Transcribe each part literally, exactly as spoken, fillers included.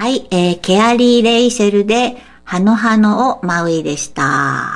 はい、えー、ケアリー・レイシェルで、ハノハノをマウイでした。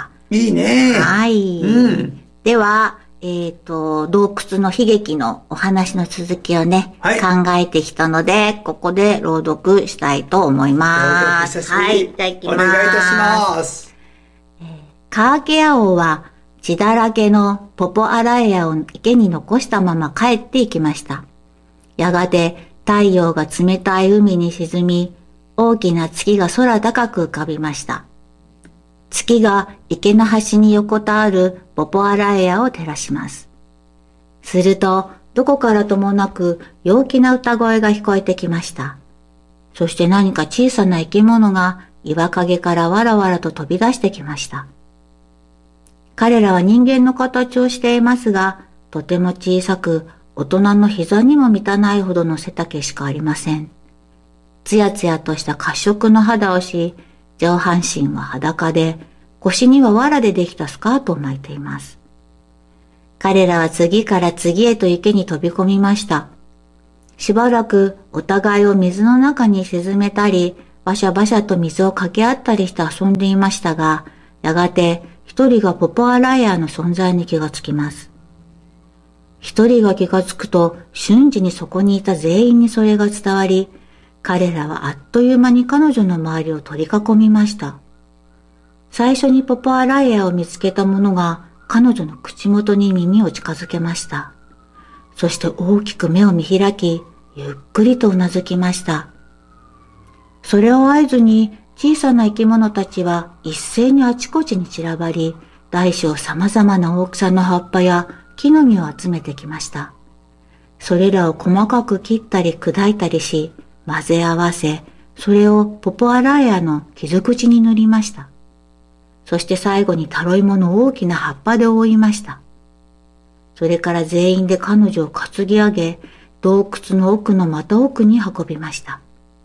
いいね。 はい。 うん。 では、えっと、洞窟の悲劇のお話の続きをね、 はい。 考えてきたので、ここで朗読したいと思い朗読ます。 久しぶはい、 り。 じゃあ行きお願いいたします。 ます。 カーケア王は血だらけのポポアラエアを池に残したまま帰っていきました。やがて太陽が冷たい海に沈み、大きな月が空高く浮かびました。月が池の端に横たわるポポアラエアを照らします。すると、どこからともなく陽気な歌声が聞こえてきました。そして何か小さな生き物が岩陰からわらわらと飛び出してきました。彼らは人間の形をしていますが、とても小さく、大人の膝にも満たないほどの背丈しかありません。つやつやとした褐色の肌をし、上半身は裸で、腰には藁でできたスカートを巻いています。彼らは次から次へと池に飛び込みました。しばらくお互いを水の中に沈めたり、バシャバシャと水をかけ合ったりして遊んでいましたが、やがて一人がポポアライアーの存在に気がつきます。一人が気がつくと瞬時にそこにいた全員にそれが伝わり、彼らはあっという間に彼女の周りを取り囲みました。最初にポポアライアーを見つけた者が彼女の口元に耳を近づけました。そして大きく目を見開き、ゆっくりとうなずきました。それを合図に小さな生き物たちは一斉にあちこちに散らばり、大小様々な大きさの葉っぱや木の実を集めてきました。それらを細かく切ったり砕いたりし、混ぜ合わせ、それをポポアライアーの傷口に塗りました。そして最後にタロイモの大きな葉っぱで覆いました。それから全員で彼女を担ぎ上げ、洞窟の奥のまた奥に運びました。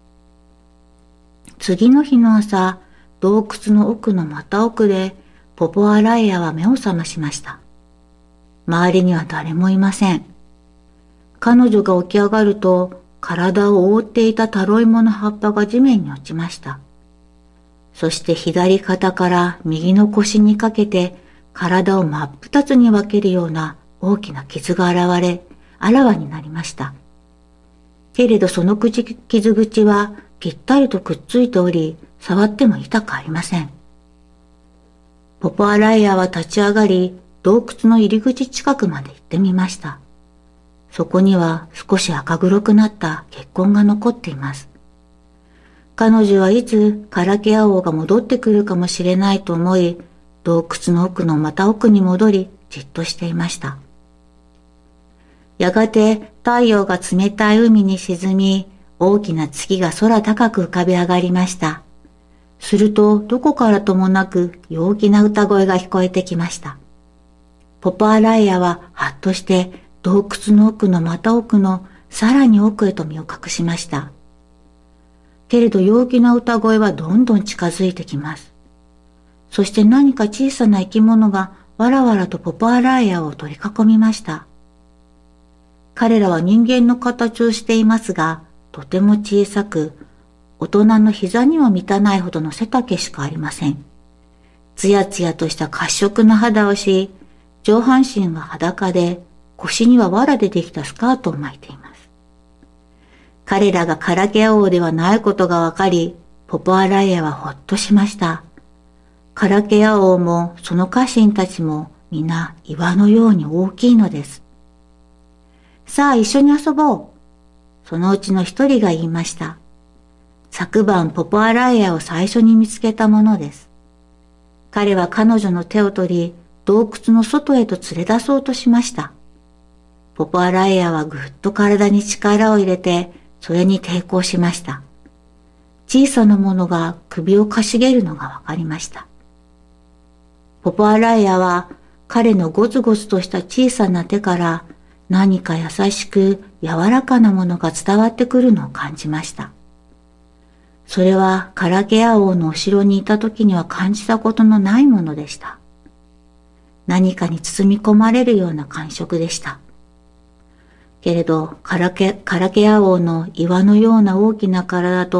次の日の朝、洞窟の奥のまた奥で、ポポアライアは目を覚ましました。周りには誰もいません。彼女が起き上がると、体を覆っていたタロイモの葉っぱが地面に落ちました。そして左肩から右の腰にかけて、体を真っ二つに分けるような大きな傷が現れ、あらわになりました。けれどその傷口はぴったりとくっついており、触っても痛くありません。ポポアライアは立ち上がり、洞窟の入り口近くまで行ってみました。そこには少し赤黒くなった血痕が残っています。彼女はいつカラケア王が戻ってくるかもしれないと思い、洞窟の奥のまた奥に戻り、じっとしていました。やがて太陽が冷たい海に沈み、大きな月が空高く浮かび上がりました。するとどこからともなく陽気な歌声が聞こえてきました。ポポアライアははっとして洞窟の奥のまた奥のさらに奥へと身を隠しました。けれど陽気な歌声はどんどん近づいてきます。そして何か小さな生き物がわらわらとポポアライアを取り囲みました。彼らは人間の形をしていますが、とても小さく、大人の膝にも満たないほどの背丈しかありません。つやつやとした褐色の肌をし、上半身は裸で、腰には藁でできたスカートを巻いています。彼らがカラケア王ではないことがわかり、ポポアライアはほっとしました。カラケア王もその家臣たちも皆岩のように大きいのです。さあ一緒に遊ぼう。そのうちの一人が言いました。昨晩ポポアライアを最初に見つけたものです。彼は彼女の手を取り、洞窟の外へと連れ出そうとしました。ポポアライアはぐっと体に力を入れて、それに抵抗しました。小さなものが首をかしげるのがわかりました。ポポアライアは彼のゴツゴツとした小さな手から何か優しく柔らかなものが伝わってくるのを感じました。それはカラケア王の後ろにいた時には感じたことのないものでした。何かに包み込まれるような感触でした。けれどカラケ、カラケア王の岩のような大きな体と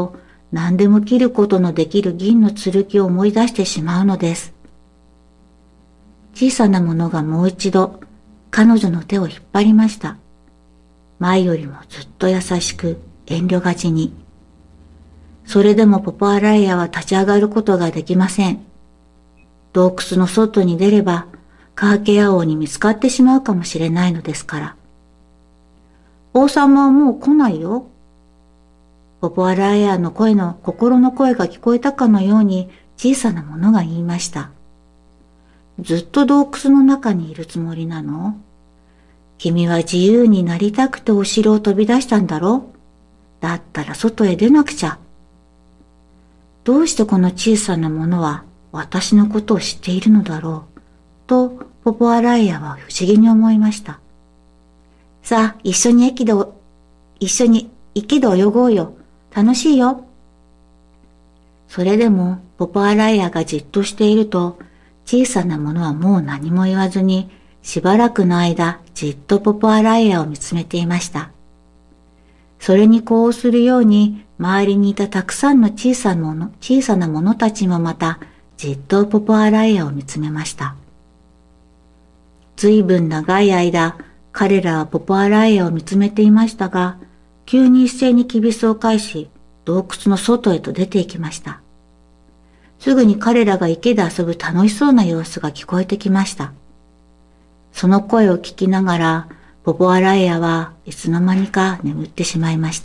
何でも切ることのできる銀の剣を思い出してしまうのです。小さなものがもう一度彼女の手を引っ張りました。前よりもずっと優しく遠慮がちに。それでもポポアライアは立ち上がることができません。洞窟の外に出ればカーケア王に見つかってしまうかもしれないのですから。王様はもう来ないよ。ポポアライアの声の心の声が聞こえたかのように小さなものが言いました。ずっと洞窟の中にいるつもりなの？君は自由になりたくてお城を飛び出したんだろ？だったら外へ出なくちゃ。どうしてこの小さなものは私のことを知っているのだろうとポポアライアは不思議に思いました。さあ、一緒に駅で、一緒に池で泳ごうよ。楽しいよ。それでもポポアライアがじっとしていると小さなものはもう何も言わずにしばらくの間じっとポポアライアを見つめていました。それに呼応するように周りにいたたくさんの小さなもの、小さなものたちもまたじっとポポアライアを見つめました。ずいぶん長い間彼らはポポアライアを見つめていましたが、急に一斉にきびすを返し洞窟の外へと出て行きました。すぐに彼らが池で遊ぶ楽しそうな様子が聞こえてきました。その声を聞きながら、ポポアライアはいつの間にか眠ってしまいました。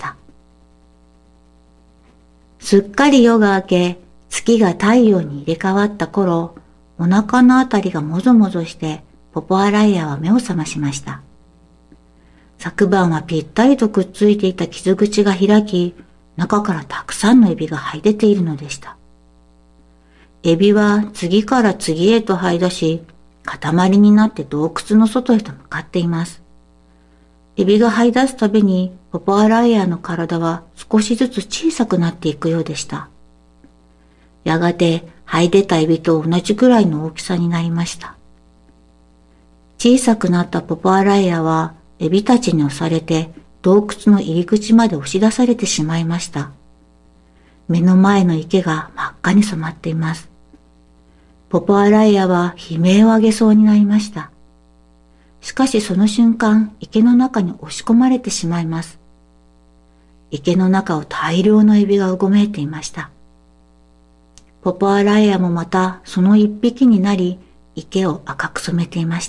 すっかり夜が明け、月が太陽に入れ替わった頃、お腹のあたりがもぞもぞして、ポポアライアは目を覚ましました。昨晩はぴったりとくっついていた傷口が開き、中からたくさんのエビが這い出ているのでした。エビは次から次へと這い出し、塊になって洞窟の外へと向かっています。エビが這い出すたびにポポアライアの体は少しずつ小さくなっていくようでした。やがて這い出たエビと同じくらいの大きさになりました。小さくなったポポアライアはエビたちに押されて洞窟の入り口まで押し出されてしまいました。目の前の池が真っ赤に染まっています。ポポアライアは悲鳴を上げそうになりました。しかしその瞬間、池の中に押し込まれてしまいます。池の中を大量のエビがうごめいていました。ポポアライアもまたその一匹になり、池を赤く染めていました。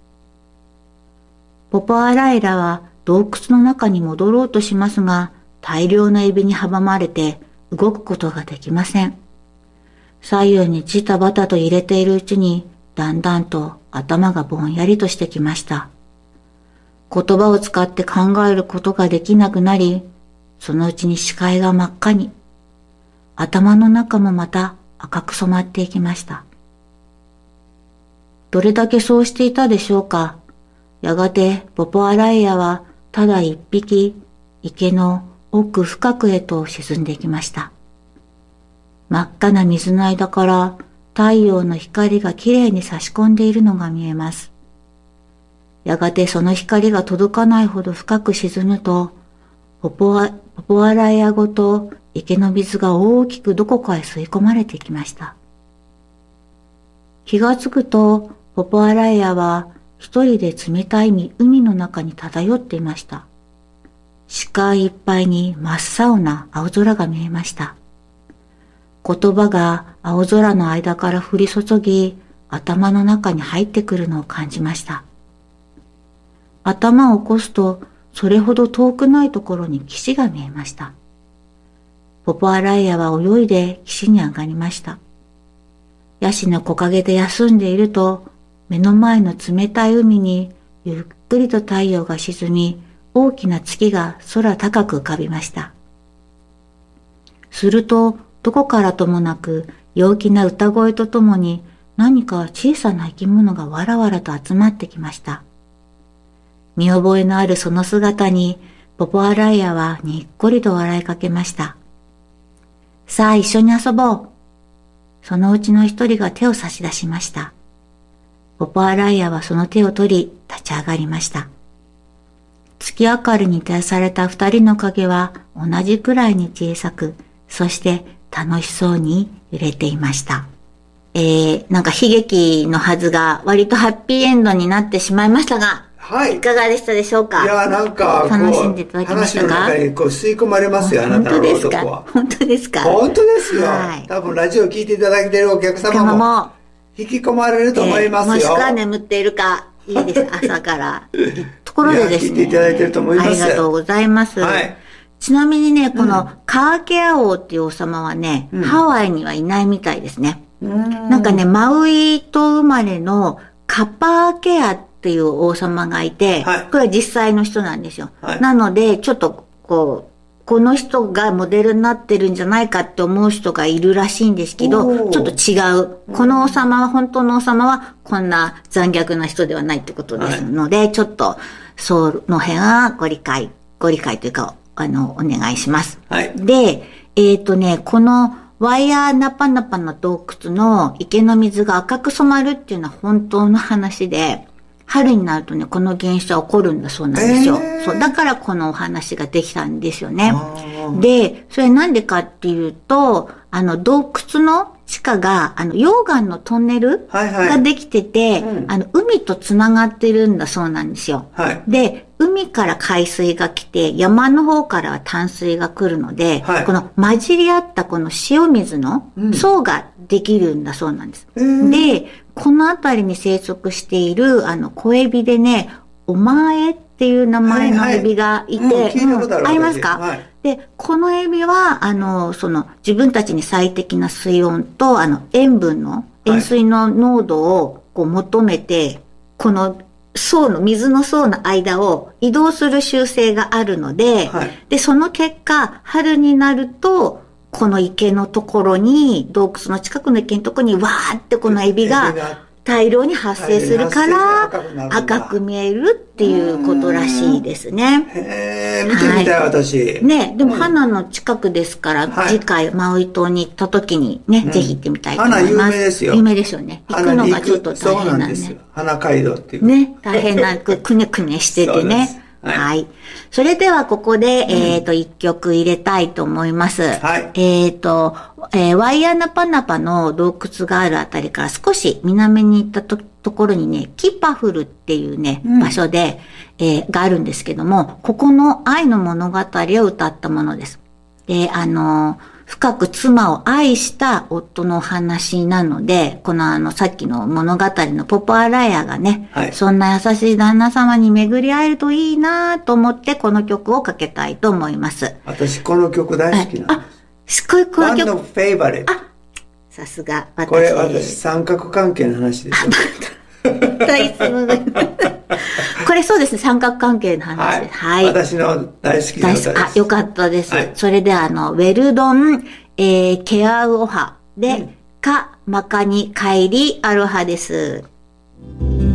ポポアライアは洞窟の中に戻ろうとしますが、大量のエビに阻まれて動くことができません。左右にジタバタと揺れているうちに、だんだんと頭がぼんやりとしてきました。言葉を使って考えることができなくなり、そのうちに視界が真っ赤に、頭の中もまた赤く染まっていきました。どれだけそうしていたでしょうか。やがてポポアライアはただ一匹、池の奥深くへと沈んでいきました。真っ赤な水の間から太陽の光がきれいに差し込んでいるのが見えます。やがてその光が届かないほど深く沈むと、ポポア、ポポアライアごと池の水が大きくどこかへ吸い込まれていきました。気がつくと、ポポアライアは一人で冷たい海の中に漂っていました。視界いっぱいに真っ青な青空が見えました。言葉が青空の間から降り注ぎ、頭の中に入ってくるのを感じました。頭を起こすと、それほど遠くないところに岸が見えました。ポポアライアは泳いで岸に上がりました。ヤシの木陰で休んでいると、目の前の冷たい海にゆっくりと太陽が沈み、大きな月が空高く浮かびました。すると、どこからともなく陽気な歌声とともに何か小さな生き物がわらわらと集まってきました。見覚えのあるその姿にポポアライアはにっこりと笑いかけました。さあ一緒に遊ぼう。そのうちの一人が手を差し出しました。ポポアライアはその手を取り立ち上がりました。月明かりに照らされた二人の影は同じくらいに小さく、 そして楽しそうに揺れていました。えー、なんか悲劇のはずが割とハッピーエンドになってしまいましたが、はい。いかがでしたでしょうか？ いや、なんか、 楽しんでいただきましたか？ 話の中にこう吸い込まれますよ、あなたの朗読は。 本当ですか？ 本当ですよ。はい。多分ラジオ聞いていただいているお客様も引き込まれると思いますよ。 えー、もしくは眠っているか、いいです、朝から。ところでですね。 聞いていただいていると思います。 ありがとうございます。はい。ちなみにね、このカーケア王っていう王様はね、うん、ハワイにはいないみたいですね。うんなんかね、マウイ島生まれのカパーケアっていう王様がいて、はい、これは実際の人なんですよ。はい、なので、ちょっとこう、この人がモデルになってるんじゃないかって思う人がいるらしいんですけど、ちょっと違う。この王様は、本当の王様はこんな残虐な人ではないってことですので、はい、ちょっと、その辺はご理解、ご理解というか、あの、お願いします。はい。で、えっとね、このワイヤーナパナパの洞窟の池の水が赤く染まるっていうのは本当の話で、春になるとね、この現象は起こるんだそうなんですよ。えー、そう。だからこのお話ができたんですよね。で、それなんでかっていうと、あの、洞窟の地下が、あの、溶岩のトンネルができてて、はいはいうん、あの、海と繋がってるんだそうなんですよ。はい、で、海から海水が来て、山の方からは淡水が来るので、はい、この混じり合ったこの塩水の層ができるんだそうなんです。うん、で、この辺りに生息している、あの、小エビでね、お前っていう名前のエビがいて、はいはいうんうん、ありますか、はい、で、このエビは、あの、その、自分たちに最適な水温と、あの、塩分の、塩水の濃度をこう求めて、この層の、水の層の間を移動する習性があるので、はい、で、その結果、春になると、この池のところに、洞窟の近くの池のところに、わーってこのエビが大量に発生するから、赤く見えるっていうことらしいですね。 へー、見てみたい、はい、私。 ね、でも、うん、花の近くですから、はい、次回、マウイ島に行った時にね、うん、ぜひ行ってみたいと思います。 花有名ですよ。 有名ですよね。行くのがちょっと大変なんで。そうなんですよ。 花街道っていう。 ね、大変な、くねくねしててね。はい、はい。それではここで、うん、えっと、一曲入れたいと思います。はい。えっと、えー、ワイヤーナパナパの洞窟があるあたりから少し南に行ったと、ところにね、キパフルっていうね、うん、場所で、えー、があるんですけども、ここの愛の物語を歌ったものです。で、あのー、深く妻を愛した夫のお話なので、このあの、さっきの物語のポポアライアがね、はい、そんな優しい旦那様に巡り会えるといいなと思ってこの曲をかけたいと思います。 私この曲大好きなんです。 あ、すごいこの曲。 One of favorite。 あ、さすが私。 これ私三角関係の話ですよ。 大好き。これそうですね、三角関係の話です。はい。 はい、私の大好きな歌です。 あ、よかったです。はい、それでは、あの、ウェルドン、えー、ケアウオハで、うん、カ、マカニ、カイリ、アロハです。